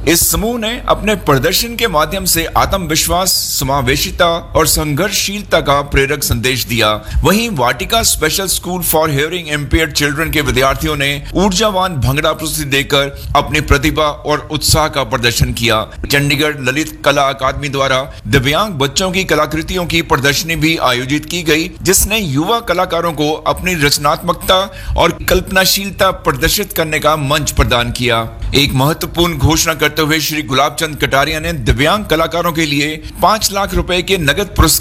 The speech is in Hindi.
इस समूह ने अपने प्रदर्शन के माध्यम से आत्मविश्वास, समावेशिता और संघर्षशीलता का प्रेरक संदेश दिया। वहीं वाटिका special school for hearing impaired children के विद्यार्थियों ने ऊर्जावान भंगड़ा प्रस्तुति देकर अपनी प्रतिभा और उत्साह का प्रदर्शन किया। चंडीगढ़ ललित कला अकादमी द्वारा दिव्यांग बच्चों की कलाकृतियों की प्रदर्शनी भी आयोजित की गई, जिसने युवा कलाकारों को अपनी रचनात्मकता और कल्पनाशीलता प्रदर्शित करने का मंच प्रदान किया। एक महत्वपूर्ण घोषणा करते हुए श्री गुलाब चंद कटारिया ने दिव्यांग कलाकारों के लिए 5 लाख रुपए के नगद पुरस्कार